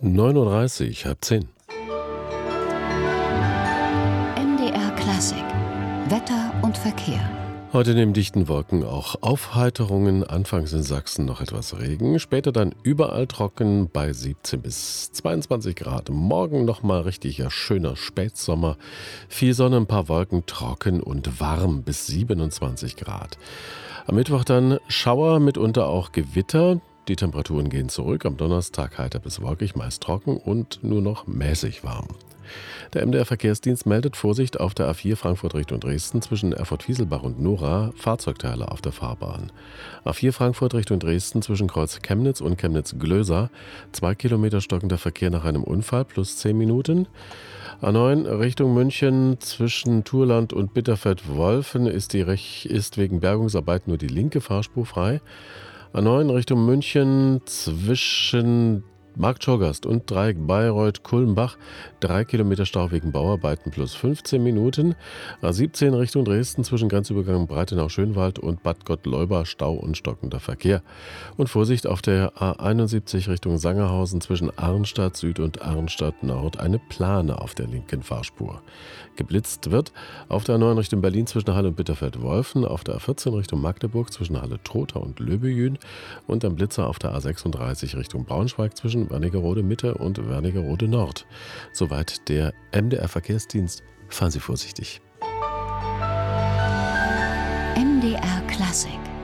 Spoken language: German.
9:30 Uhr, halb 10. MDR Klassik. Wetter und Verkehr. Heute neben dichten Wolken auch Aufheiterungen, anfangs in Sachsen noch etwas Regen, später dann überall trocken bei 17 bis 22 Grad. Morgen nochmal richtiger schöner Spätsommer, viel Sonne, ein paar Wolken, trocken und warm bis 27 Grad. Am Mittwoch dann Schauer, mitunter auch Gewitter. Die Temperaturen gehen zurück, am Donnerstag heiter bis wolkig, meist trocken und nur noch mäßig warm. Der MDR-Verkehrsdienst meldet Vorsicht auf der A4 Frankfurt Richtung Dresden zwischen Erfurt-Wieselbach und Nora, Fahrzeugteile auf der Fahrbahn. A4 Frankfurt Richtung Dresden zwischen Kreuz Chemnitz und Chemnitz-Glöser, 2 Kilometer stockender Verkehr nach einem Unfall plus 10 Minuten. A9 Richtung München zwischen Thurland und Bitterfeld-Wolfen ist wegen Bergungsarbeit nur die linke Fahrspur frei. A9 Richtung München zwischen Marktschorgast und Dreieck Bayreuth-Kulmbach, 3 Kilometer Stau wegen Bauarbeiten plus 15 Minuten. A17 Richtung Dresden zwischen Grenzübergang Breitenau-Schönwald und Bad Gottleuba, Stau und stockender Verkehr. Und Vorsicht auf der A71 Richtung Sangerhausen zwischen Arnstadt Süd und Arnstadt Nord, eine Plane auf der linken Fahrspur. Geblitzt wird auf der A9 Richtung Berlin zwischen Halle und Bitterfeld-Wolfen, auf der A14 Richtung Magdeburg zwischen Halle-Trotha und Löbejün und ein Blitzer auf der A36 Richtung Braunschweig zwischen Wernigerode Mitte und Wernigerode Nord. Soweit der MDR-Verkehrsdienst. Fahren Sie vorsichtig. MDR Klassik.